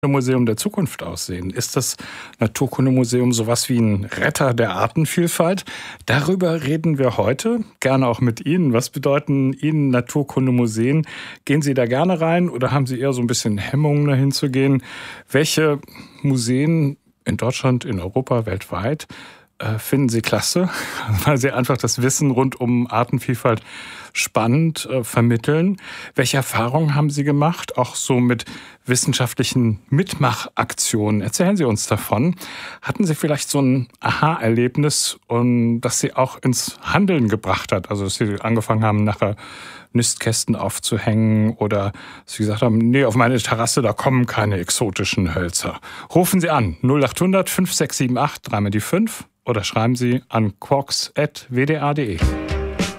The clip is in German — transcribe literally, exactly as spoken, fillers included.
Museum der Zukunft aussehen? Ist das Naturkundemuseum sowas wie ein Retter der Artenvielfalt? Darüber reden wir heute, gerne auch mit Ihnen. Was bedeuten Ihnen Naturkundemuseen? Gehen Sie da gerne rein oder haben Sie eher so ein bisschen Hemmungen, dahin zu gehen? Welche Museen in Deutschland, in Europa, weltweit äh, finden Sie klasse, weil sie einfach das Wissen rund um Artenvielfalt spannend äh, vermitteln? Welche Erfahrungen haben Sie gemacht, auch so mit wissenschaftlichen Mitmachaktionen? Erzählen Sie uns davon. Hatten Sie vielleicht so ein Aha-Erlebnis, und das Sie auch ins Handeln gebracht hat? Also, dass Sie angefangen haben, nachher Nistkästen aufzuhängen oder dass Sie gesagt haben, nee, auf meine Terrasse, da kommen keine exotischen Hölzer. Rufen Sie an, null acht hundert fünf sechs sieben acht, dreimal die fünf oder schreiben Sie an quarks at w d r punkt d e.